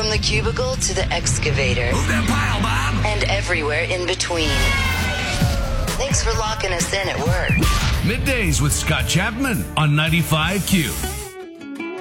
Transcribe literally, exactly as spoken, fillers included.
From the cubicle to the excavator. Move that pile, Bob. And everywhere in between. Thanks for locking us in at work. Middays with Scott Chapman on ninety-five Q.